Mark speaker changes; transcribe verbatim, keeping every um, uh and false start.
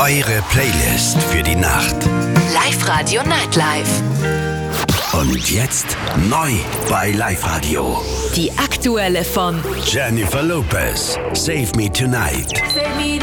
Speaker 1: Eure Playlist für die Nacht.
Speaker 2: Live-Radio Nightlife.
Speaker 1: Und jetzt neu bei Live-Radio.
Speaker 2: Die aktuelle von
Speaker 1: Jennifer Lopez, Save Me Tonight.